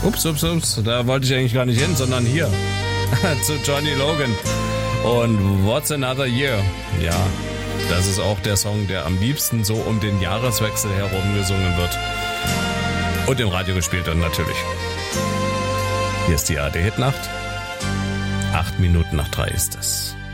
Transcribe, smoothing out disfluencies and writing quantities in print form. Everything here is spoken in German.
Ups, da wollte ich eigentlich gar nicht hin, sondern hier zu Johnny Logan und What's Another Year. Ja, das ist auch der Song, der am liebsten so um den Jahreswechsel herum gesungen wird und im Radio gespielt wird natürlich. Hier ist die ARD-Hit-Nacht. 8 Minuten nach 3 ist es.